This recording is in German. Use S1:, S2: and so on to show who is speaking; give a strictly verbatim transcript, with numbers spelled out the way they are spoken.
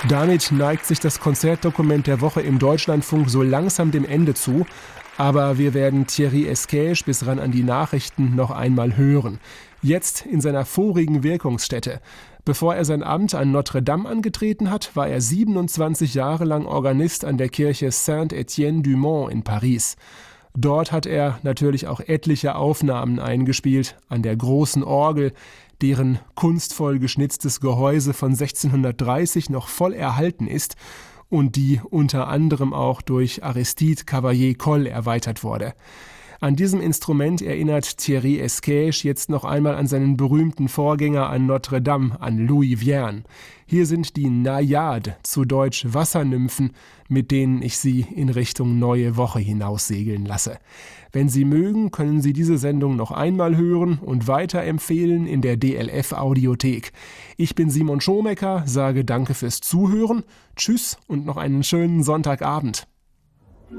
S1: Damit neigt sich das Konzertdokument der Woche im Deutschlandfunk so langsam dem Ende zu. Aber wir werden Thierry Esquèche bis ran an die Nachrichten noch einmal hören. Jetzt in seiner vorigen Wirkungsstätte. Bevor er sein Amt an Notre Dame angetreten hat, war er siebenundzwanzig Jahre lang Organist an der Kirche Saint-Étienne-du-Mont in Paris. Dort hat er natürlich auch etliche Aufnahmen eingespielt an der großen Orgel, deren kunstvoll geschnitztes Gehäuse von sechzehnhundertdreißig noch voll erhalten ist und die unter anderem auch durch Aristide Cavaillé-Coll erweitert wurde. An diesem Instrument erinnert Thierry Esquèche jetzt noch einmal an seinen berühmten Vorgänger an Notre Dame, an Louis Vierne. Hier sind die Naïades, zu Deutsch Wassernymphen, mit denen ich Sie in Richtung neue Woche hinaussegeln lasse. Wenn Sie mögen, können Sie diese Sendung noch einmal hören und weiterempfehlen in der D L F-Audiothek. Ich bin Simon Schomecker, sage danke fürs Zuhören, tschüss und noch einen schönen Sonntagabend.